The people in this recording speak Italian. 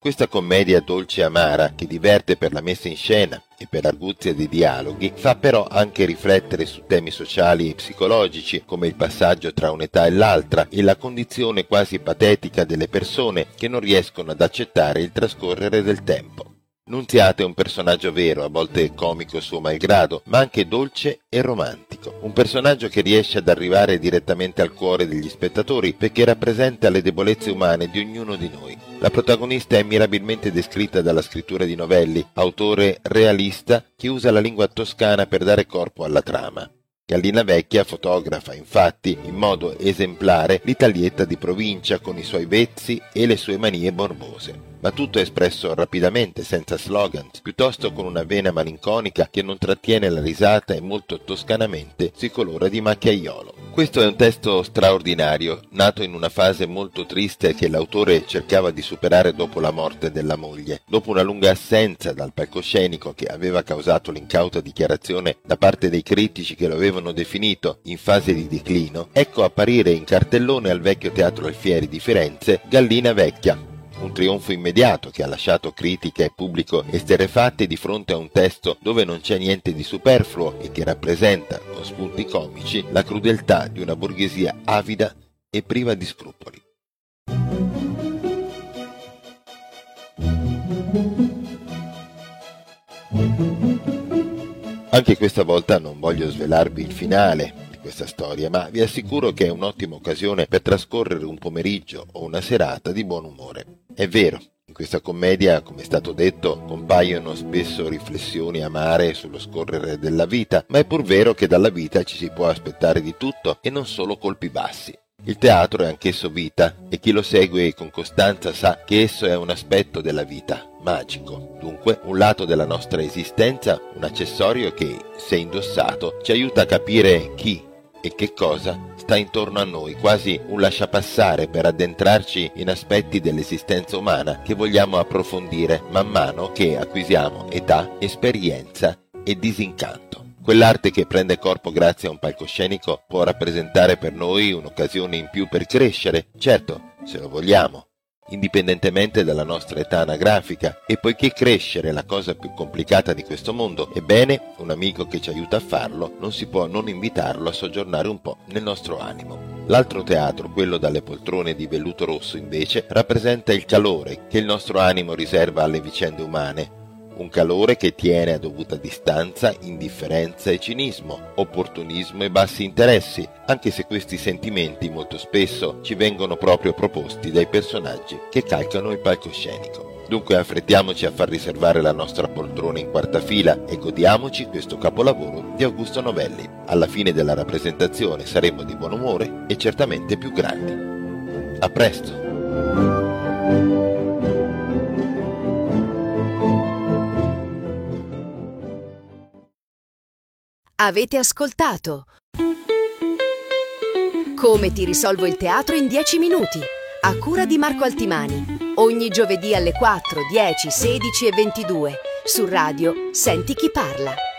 Questa commedia dolce e amara, che diverte per la messa in scena e per l'arguzia dei dialoghi, fa però anche riflettere su temi sociali e psicologici, come il passaggio tra un'età e l'altra e la condizione quasi patetica delle persone che non riescono ad accettare il trascorrere del tempo. Nunziata è un personaggio vero, a volte comico suo malgrado, ma anche dolce e romantico. Un personaggio che riesce ad arrivare direttamente al cuore degli spettatori perché rappresenta le debolezze umane di ognuno di noi. La protagonista è mirabilmente descritta dalla scrittura di Novelli, autore realista che usa la lingua toscana per dare corpo alla trama. Gallina Vecchia fotografa, infatti, in modo esemplare l'Italietta di provincia con i suoi vezzi e le sue manie morbose. Ma tutto è espresso rapidamente, senza slogan, piuttosto con una vena malinconica che non trattiene la risata e molto toscanamente si colora di macchiaiolo. Questo è un testo straordinario, nato in una fase molto triste che l'autore cercava di superare dopo la morte della moglie. Dopo una lunga assenza dal palcoscenico che aveva causato l'incauta dichiarazione da parte dei critici che lo avevano definito in fase di declino, ecco apparire in cartellone al Vecchio Teatro Alfieri di Firenze Gallina Vecchia. Un trionfo immediato che ha lasciato critica e pubblico esterrefatte di fronte a un testo dove non c'è niente di superfluo e che rappresenta, con spunti comici, la crudeltà di una borghesia avida e priva di scrupoli. Anche questa volta non voglio svelarvi il finale di questa storia, ma vi assicuro che è un'ottima occasione per trascorrere un pomeriggio o una serata di buon umore. È vero, in questa commedia, come è stato detto, compaiono spesso riflessioni amare sullo scorrere della vita, ma è pur vero che dalla vita ci si può aspettare di tutto e non solo colpi bassi. Il teatro è anch'esso vita e chi lo segue con costanza sa che esso è un aspetto della vita, magico. Dunque, un lato della nostra esistenza, un accessorio che, se indossato, ci aiuta a capire chi e che cosa sta intorno a noi, quasi un lasciapassare per addentrarci in aspetti dell'esistenza umana che vogliamo approfondire man mano che acquisiamo età, esperienza e disincanto. Quell'arte che prende corpo grazie a un palcoscenico può rappresentare per noi un'occasione in più per crescere, certo, se lo vogliamo, indipendentemente dalla nostra età anagrafica, e poiché crescere è la cosa più complicata di questo mondo, ebbene, un amico che ci aiuta a farlo non si può non invitarlo a soggiornare un po' nel nostro animo. L'altro teatro, quello dalle poltrone di velluto rosso, invece, rappresenta il calore che il nostro animo riserva alle vicende umane. Un calore che tiene a dovuta distanza indifferenza e cinismo, opportunismo e bassi interessi, anche se questi sentimenti molto spesso ci vengono proprio proposti dai personaggi che calcano il palcoscenico. Dunque affrettiamoci a far riservare la nostra poltrona in quarta fila e godiamoci questo capolavoro di Augusto Novelli. Alla fine della rappresentazione saremo di buon umore e certamente più grandi. A presto! Avete ascoltato Come ti risolvo il teatro in 10 minuti, a cura di Marco Altimani, ogni giovedì alle 4, 10, 16 e 22 su Radio Senti chi parla.